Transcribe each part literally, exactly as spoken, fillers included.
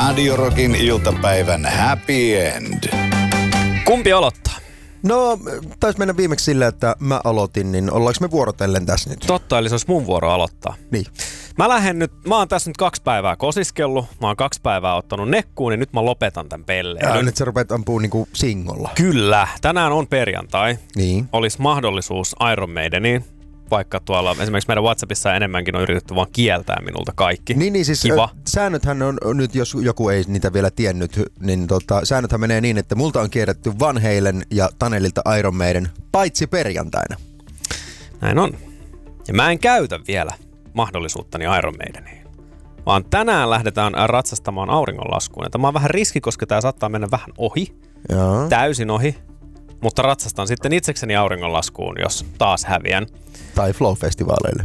Radio Rockin iltapäivän happy end. Kumpi aloittaa? No, taisi mennä viimeksi silleen, että mä aloitin, niin ollaanko me vuorotellen tässä nyt? Totta, eli se olisi mun vuoro aloittaa. Niin. Mä lähden nyt, mä oon tässä nyt kaksi päivää kosiskellut, mä oon kaksi päivää ottanut nekkuun, niin nyt mä lopetan tämän pelleilyn. Ja nyt sä rupeat ampua niinku singolla. Kyllä, tänään on perjantai. Niin. Olisi mahdollisuus Iron Maideniin, vaikka tuolla esimerkiksi meidän WhatsAppissa enemmänkin on yritetty vaan kieltää minulta kaikki. Niin, niin siis Kiva. Säännöthän on nyt, jos joku ei niitä vielä tiennyt, niin tota, säännöthän menee niin, että multa on kierretty Van Halen ja Tanelilta Iron Maiden, paitsi perjantaina. Näin on. Ja mä en käytä vielä mahdollisuuttani Iron Maideniin, vaan tänään lähdetään ratsastamaan auringonlaskuun. Ja tämä on vähän riski, koska tämä saattaa mennä vähän ohi, Joo. täysin ohi, mutta ratsastan sitten itsekseni auringonlaskuun, jos taas häviän. Tai Flow-festivaaleille.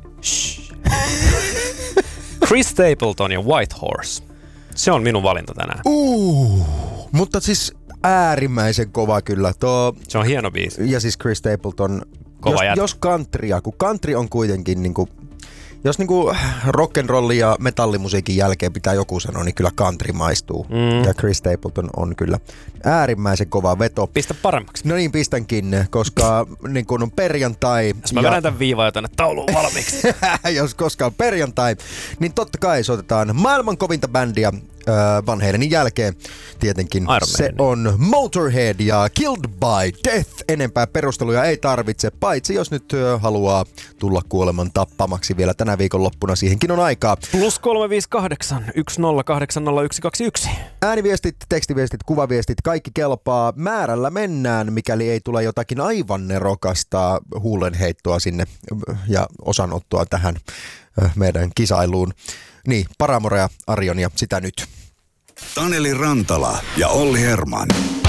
Chris Stapleton ja White Horse. Se on minun valinta tänään. Uh, mutta siis äärimmäisen kova kyllä. Tuo, Se on hieno biisi. ja siis Chris Stapleton, Kova jos, jätkä. jos countrya, kun country on kuitenkin niinku, jos niinku rock'n'rolli ja metallimusiikin jälkeen pitää joku sanoa, niin kyllä country maistuu. Mm. Ja Chris Stapleton on kyllä äärimmäisen kova veto. Pistä paremmaksi. No niin, pistänkin, koska niin kun on perjantai. Jos mä vedän tämän viivaa jo tänne tauluun valmiiksi. jos koskaan perjantai, niin totta kai soitetaan maailman kovinta bändiä äh, Van Halenin jälkeen. Tietenkin Iron se Maiden. on Motorhead ja Killed by Death. Enempää perusteluja ei tarvitse, paitsi jos nyt äh, haluaa tulla kuoleman tappamaksi vielä tänä viikonloppuna. Siihenkin on aikaa. Plus kolme viisi kahdeksan yksi nolla kahdeksan nolla yksi kaksi yksi. Ääniviestit, tekstiviestit, kuvaviestit, kaikki kelpaa. Määrällä mennään, mikäli ei tule jotakin aivan nerokasta huulenheittoa sinne ja osanottoa tähän meidän kisailuun. Niin, Paramorea, Arjonia, sitä nyt. Taneli Rantala ja Olli Herman.